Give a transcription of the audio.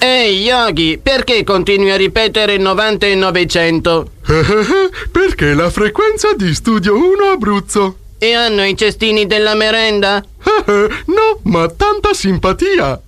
Ehi, Yogi, perché continui a ripetere 90 e 900? Perché la frequenza di Studio 1 Abruzzo. E hanno i cestini della merenda? No, ma tanta simpatia.